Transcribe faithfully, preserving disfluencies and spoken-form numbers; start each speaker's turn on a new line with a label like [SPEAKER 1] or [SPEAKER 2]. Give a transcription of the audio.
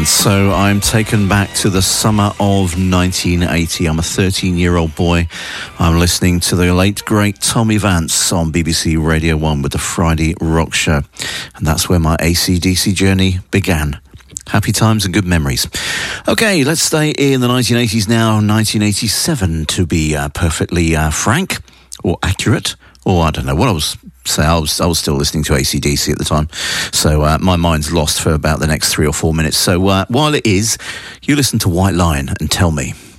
[SPEAKER 1] And so I'm taken back to the summer of nineteen eighty. I'm a thirteen-year-old boy. I'm listening to the late, great Tommy Vance on B B C Radio one with the Friday Rock Show. And that's where my A C D C journey began. Happy times and good memories. Okay, let's stay in the nineteen eighties now, nineteen eighty-seven to be uh, perfectly uh, frank or accurate, or I don't know what I was saying. I was, I was still listening to A C D C at the time, so uh, my mind's lost for about the next three or four minutes. So uh, while it is, you listen to White Lion and tell me.